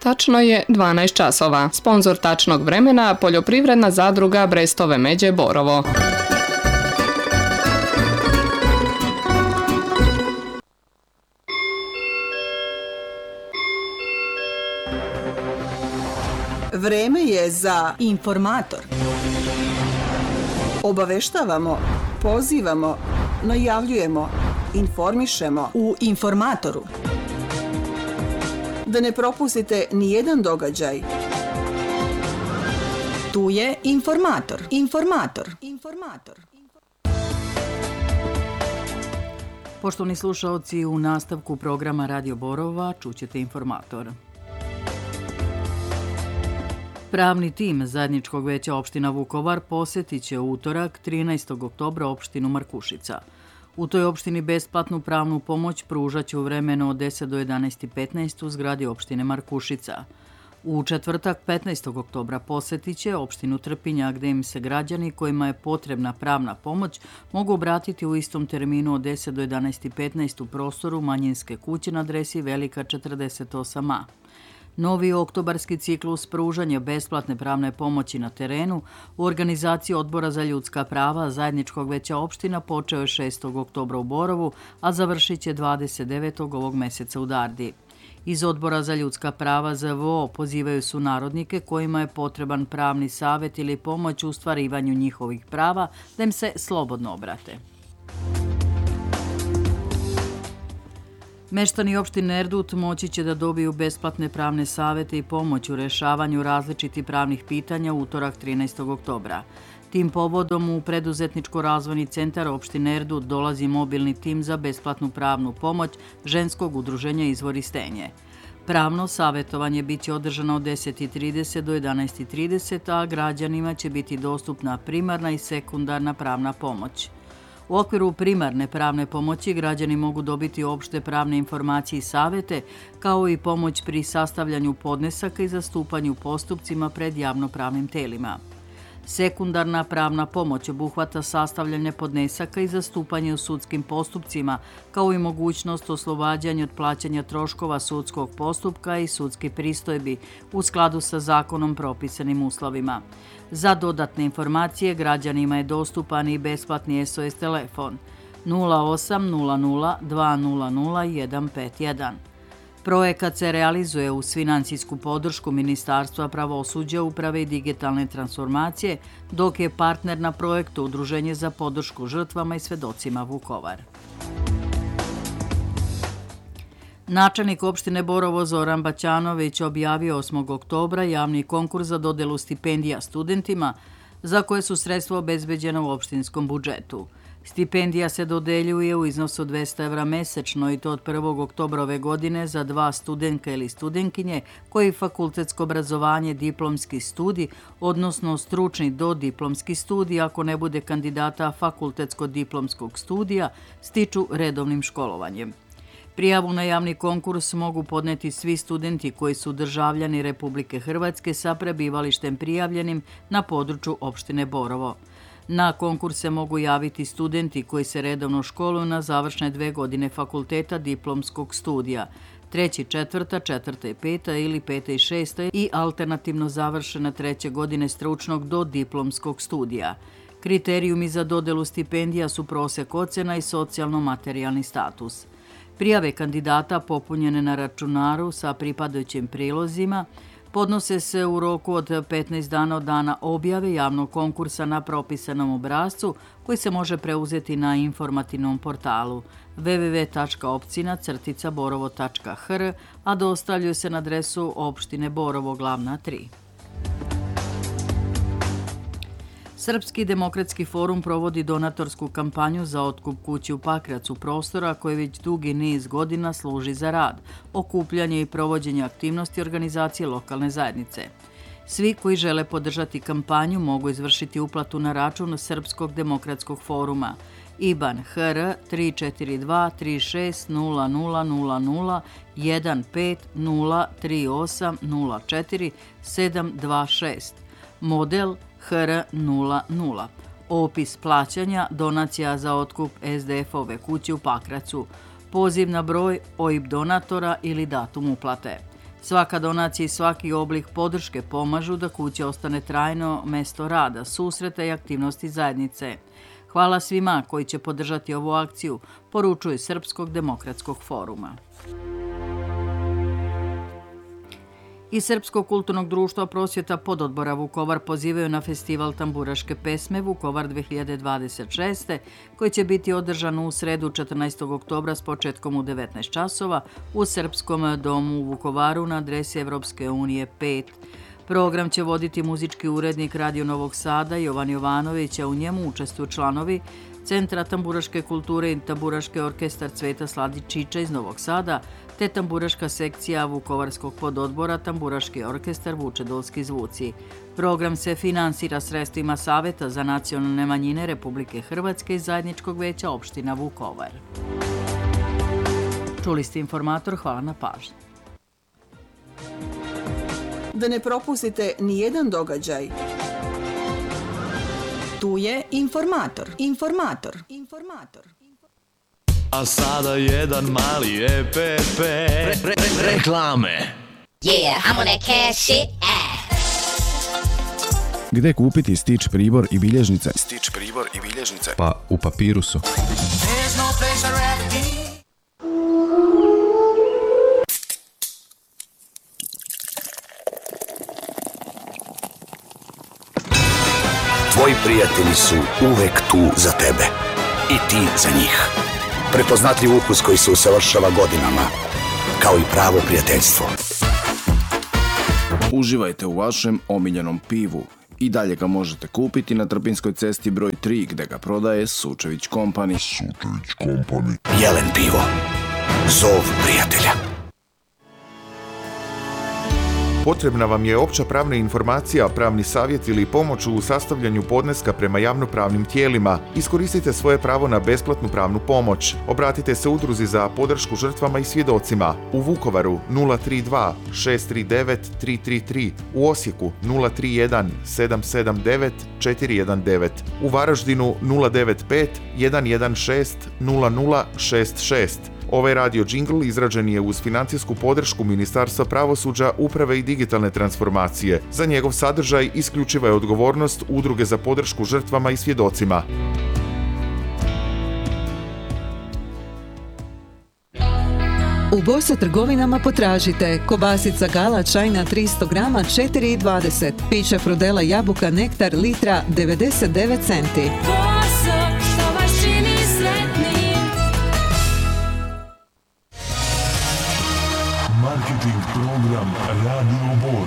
Tačno je 12 časova. Sponzor tačnog vremena Poljoprivredna zadruga Brestove Međe Borovo. Vreme je za Informator. Obaveštavamo, pozivamo, najavljujemo, informišemo U Informatoru. da ne propustite ni jedan događaj. Tu je Informator. Poštovani slušaoci, u nastavku programa Radio Borova čućete Informator. Pravni tim Zajedničkog veća opština Vukovar posjetit će u utorak 13. oktobra opštinu Markušica. U toj opštini besplatnu pravnu pomoć pružat će u vremenu od 10 do 11:15 u zgradi opštine Markušica. U četvrtak 15. oktobra posjetit će opštinu Trpinja, gde im se građani kojima je potrebna pravna pomoć mogu obratiti u istom terminu od 10 do 11:15 u prostoru manjinske kuće na adresi Velika 48a. Novi oktobarski ciklus pružanja besplatne pravne pomoći na terenu u organizaciji Odbora za ljudska prava Zajedničkog veća opština počeo je 6. oktobra u Borovu, a završit će 29. ovog meseca u Dardi. Iz Odbora za ljudska prava ZVO pozivaju su narodnike kojima je potreban pravni savjet ili pomoć u ostvarivanju njihovih prava da im se slobodno obrate. Meštani opštine Erdut moći će da dobiju besplatne pravne savjete i pomoć u rešavanju različitih pravnih pitanja u utorak 13. oktobra. Tim povodom u Preduzetničko-razvojni centar opštine Erdut dolazi mobilni tim za besplatnu pravnu pomoć ženskog udruženja Izvor i Stenje. Pravno savjetovanje biće održano od 10:30 do 11:30, a građanima će biti dostupna primarna i sekundarna pravna pomoć. U okviru primarne pravne pomoći građani mogu dobiti opšte pravne informacije i savjete, kao i pomoć pri sastavljanju podnesaka i zastupanju u postupcima pred javnopravnim telima. Sekundarna pravna pomoć obuhvata sastavljanje podnesaka i zastupanje u sudskim postupcima, kao i mogućnost oslobađanja od plaćanja troškova sudskog postupka i sudskih pristojbi u skladu sa zakonom propisanim uslovima. Za dodatne informacije građanima je dostupan i besplatni SOS telefon 0800 200 151. Projekat se realizuje uz finansijsku podršku Ministarstva pravosuđa, uprave i digitalne transformacije, dok je partner na projektu Udruženje za podršku žrtvama i svedocima Vukovar. Načelnik opštine Borovo Zoran Baćanović objavio 8. oktobra javni konkurs za dodelu stipendija studentima za koje su sredstva obezbeđena u opštinskom budžetu. Stipendija se dodeljuje u iznosu 200 evra mesečno i to od 1. oktobra ove godine za 2 studentka ili studenkinje koji fakultetsko obrazovanje, diplomski studij, odnosno stručni dodiplomski studij, ako ne bude kandidata fakultetsko-diplomskog studija, stiču redovnim školovanjem. Prijavu na javni konkurs mogu podneti svi studenti koji su državljani Republike Hrvatske sa prebivalištem prijavljenim na području opštine Borovo. Na konkurs se mogu javiti studenti koji se redovno školuju na završne 2 godine fakulteta diplomskog studija, 3., 4., 4. i 5. ili 5. i 6. i alternativno završena 3. godine stručnog do diplomskog studija. Kriterijumi za dodelu stipendija su prosek ocena i socijalno-materijalni status. Prijave kandidata popunjene na računaru sa pripadajućim prilozima podnose se u roku od 15 dana od dana objave javnog konkursa na propisanom obrascu koji se može preuzeti na informativnom portalu www.opcina-borovo.hr, a dostavljaju se na adresu opštine Borovo, Glavna 3. Srpski demokratski forum provodi donatorsku kampanju za otkup kući u Pakracu, prostora koji već dugi niz godina služi za rad, okupljanje i provođenje aktivnosti organizacije lokalne zajednice. Svi koji žele podržati kampanju mogu izvršiti uplatu na račun Srpskog demokratskog foruma IBAN HR 342 36 0000 1503804 726, model HR00. Opis plaćanja donacija za otkup SDF-ove kuće u Pakracu, poziv na broj, OIB donatora ili datum uplate. Svaka donacija i svaki oblik podrške pomažu da kuća ostane trajno mesto rada, susreta i aktivnosti zajednice. Hvala svima koji će podržati ovu akciju, poručuje Srpskog demokratskog foruma. Iz Srpskog kulturnog društva prosvjeta pododbora Vukovar pozivaju na festival tamburaške pesme Vukovar 2026. koji će biti održan u sredu 14. oktobra s početkom u 19 časova u Srpskom domu u Vukovaru na adresi Evropske unije 5. Program će voditi muzički urednik Radio Novog Sada Jovan Jovanović, a u njemu učestvuju članovi Centra tamburaške kulture i tamburaški orkestar Cveta Sladičića iz Novog Sada, te tamburaška sekcija Vukovarskog pododbora Tamburaški orkestar Vučedolski zvuci. Program se finansira sredstvima Saveta za nacionalne manjine Republike Hrvatske i Zajedničkog veća opština Vukovar. Čuli ste informator, hvala na pažnji. Da ne propustite ni jedan događaj. Tu je informator. A sada jedan mali EPP. Reklame. Yeah, I'm on that cash shit. Gde kupiti Stitch pribor i bilježnice? Pa u Papirusu. Tvoji prijatelji su uvek tu za tebe. I ti za njih. Prepoznatljiv ukus koji se usavršava godinama. Kao i pravo prijateljstvo. Uživajte u vašem omiljenom pivu. I dalje ga možete kupiti na Trpinskoj cesti broj 3 gde ga prodaje Sučević Company. Jelen pivo. Zov prijatelja. Potrebna vam je opća pravna informacija, pravni savjet ili pomoć u sastavljanju podneska prema javnopravnim tijelima. Iskoristite svoje pravo na besplatnu pravnu pomoć. Obratite se udruzi za podršku žrtvama i svjedocima. U Vukovaru 032 639 333, u Osijeku 031 779 419, u Varaždinu 095 116 0066. Ovaj radio džingl izrađen je uz financijsku podršku Ministarstva pravosuđa, uprave i digitalne transformacije. Za njegov sadržaj isključiva je odgovornost Udruge za podršku žrtvama i svjedocima. U Bosa trgovinama potražite kobasica Gala čajna 300 grama 4,20, piće Frudela jabuka nektar litra 99 centi. Marketing program Radio Boss.